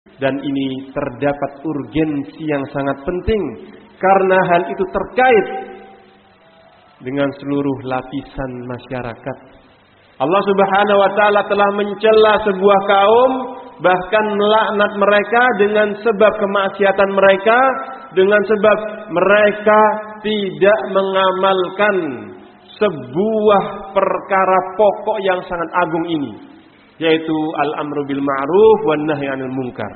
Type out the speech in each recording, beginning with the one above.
Dan ini terdapat urgensi yang sangat penting karena hal itu terkait dengan seluruh lapisan masyarakat. Allah Subhanahu wa taala telah mencela sebuah kaum, bahkan melaknat mereka dengan sebab kemaksiatan mereka, dengan sebab mereka tidak mengamalkan sebuah perkara pokok yang sangat agung ini, yaitu al-amru bil ma'ruf wan nahyi 'anil munkar.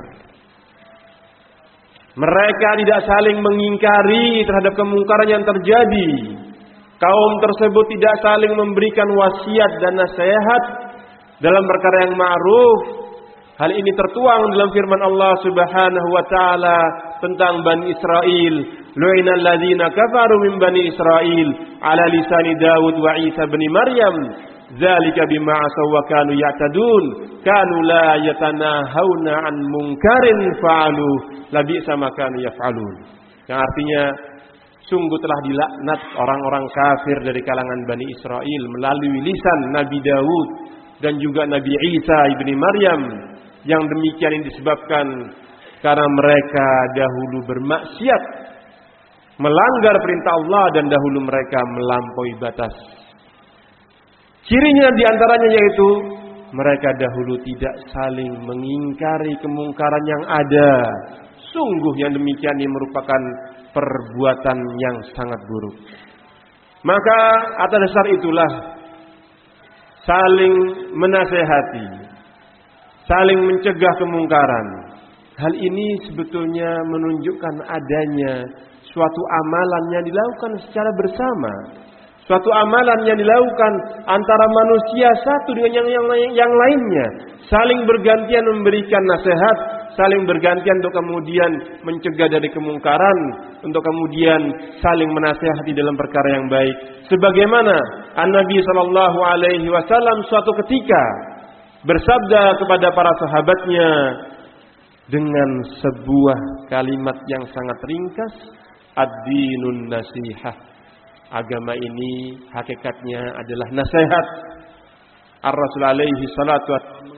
Mereka tidak saling mengingkari terhadap kemungkaran yang terjadi. Kaum tersebut tidak saling memberikan wasiat dan nasihat dalam perkara yang ma'ruf. Hal ini tertuang dalam firman Allah Subhanahu wa taala tentang Bani Israel. Lu'inal ladzina kafaru min Bani Israel ala lisani Daud wa Isa bin Maryam. Dzalika bima asaw wa kanu ya'tadun. Kanu la yatanahawna 'an munkarin fa'alu. Labisa ma kanu yaf'alun. Yang artinya sungguh telah dilaknat orang-orang kafir dari kalangan Bani Israel melalui lisan Nabi Daud dan juga Nabi Isa ibni Maryam. Yang demikian ini disebabkan karena mereka dahulu bermaksiat, melanggar perintah Allah, dan dahulu mereka melampaui batas. Cirinya diantaranya yaitu mereka dahulu tidak saling mengingkari kemungkaran yang ada. Sungguh yang demikian ini merupakan perbuatan yang sangat buruk. Maka atas dasar itulah saling menasehati, saling mencegah kemungkaran. Hal ini sebetulnya menunjukkan adanya suatu amalan yang dilakukan secara bersama. Suatu amalan yang dilakukan antara manusia satu dengan yang lainnya. Saling bergantian memberikan nasihat, saling bergantian untuk kemudian mencegah dari kemungkaran, untuk kemudian saling menasihati dalam perkara yang baik. Sebagaimana An-Nabi sallallahu alaihi wasallam suatu ketika bersabda kepada para sahabatnya dengan sebuah kalimat yang sangat ringkas, ad-dinun nasihah. Agama ini hakikatnya adalah nasihat. Ar-Rasul alaihi salatu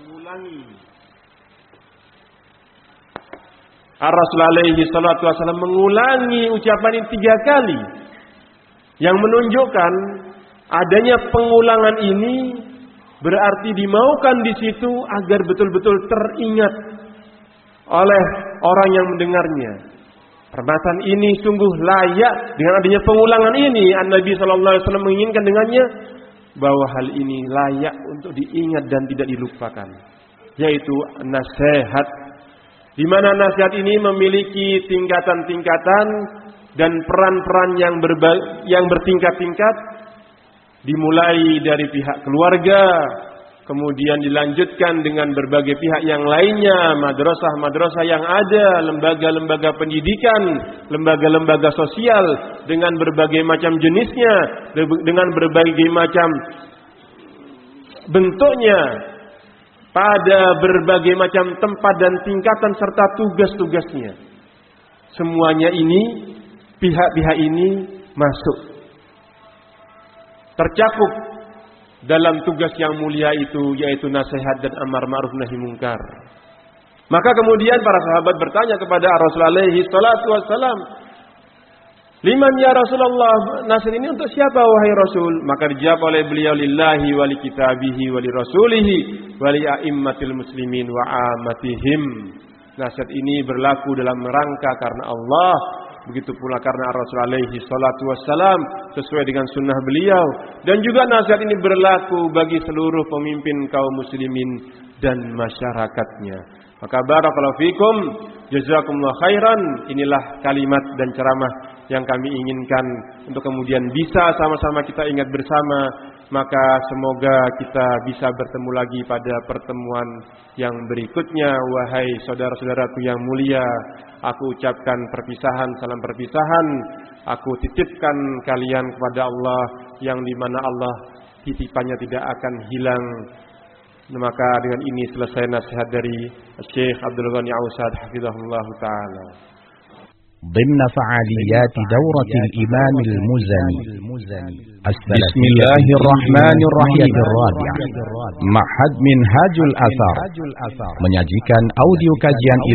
wasallam mengulangi ucapan ini 3 kali, yang menunjukkan adanya pengulangan ini berarti dimaukan di situ agar betul-betul teringat oleh orang yang mendengarnya. Permasalahan ini sungguh layak dengan adanya pengulangan ini. An-Nabi sallallahu alaihi wasallam menginginkan dengannya bahwa hal ini layak untuk diingat dan tidak dilupakan, yaitu nasihat. Di mana nasihat ini memiliki tingkatan-tingkatan dan peran-peran yang bertingkat-tingkat, dimulai dari pihak keluarga, kemudian dilanjutkan dengan berbagai pihak yang lainnya, madrasah-madrasah yang ada, lembaga-lembaga pendidikan, lembaga-lembaga sosial dengan berbagai macam jenisnya, dengan berbagai macam bentuknya, pada berbagai macam tempat dan tingkatan serta tugas-tugasnya. Semuanya ini, pihak-pihak ini masuk, tercakup dalam tugas yang mulia itu, yaitu nasihat dan amar ma'ruf nahi munkar. Maka kemudian para sahabat bertanya kepada Rasulullah alaihi salatu wassalam, liman ya Rasulullah, nasihat ini untuk siapa wahai Rasul? Maka dijawab oleh beliau, lillahi wa li kitabihi wa li rasulihi wa li a'immatil muslimin wa amatihim. Nasihat ini berlaku dalam rangka karena Allah, begitu pula karena Rasul alaihi salatu wassalam, sesuai dengan sunnah beliau. Dan juga nasihat ini berlaku bagi seluruh pemimpin kaum muslimin dan masyarakatnya. Maka barakallahu fikum, jazakumullah khairan. Inilah kalimat dan ceramah yang kami inginkan untuk kemudian bisa sama-sama kita ingat bersama. Maka semoga kita bisa bertemu lagi pada pertemuan yang berikutnya. Wahai saudara-saudaraku yang mulia, aku ucapkan perpisahan, salam perpisahan. Aku titipkan kalian kepada Allah, yang dimana Allah titipannya tidak akan hilang. Maka dengan ini selesai nasihat dari Syekh Abdul Ghani Ausad hafizahullah ta'ala. ضمن فعاليات دورة الإمام المزني بسم الله الرحمن الرحيم الرابع معهد منهاج الآثار menyajikan audio kajian